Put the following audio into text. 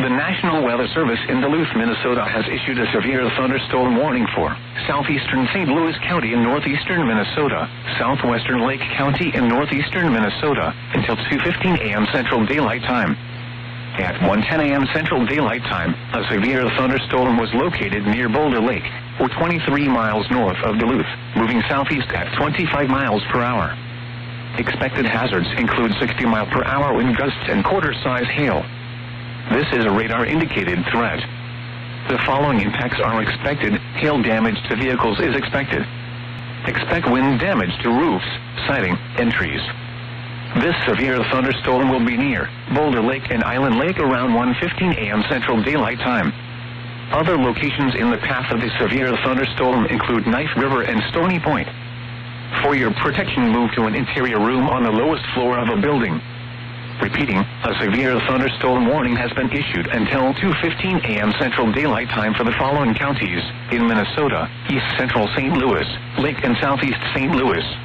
The National Weather Service in Duluth, Minnesota has issued a severe thunderstorm warning for southeastern St. Louis County in northeastern Minnesota, southwestern Lake County in northeastern Minnesota, until 2:15 a.m. Central Daylight Time. At 1:10 a.m. Central Daylight Time, a severe thunderstorm was located near Boulder Lake, or 23 miles north of Duluth, moving southeast at 25 miles per hour. Expected hazards include 60 mile per hour wind gusts and quarter-size hail. This is a radar-indicated threat. The following impacts are expected. Hail damage to vehicles is expected. Expect wind damage to roofs, siding, and trees. This severe thunderstorm will be near Boulder Lake and Island Lake around 1:15 a.m. Central Daylight Time. Other locations in the path of the severe thunderstorm include Knife River and Stony Point. For your protection, move to an interior room on the lowest floor of a building. Repeating, a severe thunderstorm warning has been issued until 2:15 a.m. Central Daylight Time for the following counties in Minnesota: East Central St. Louis, Lake and Southeast St. Louis,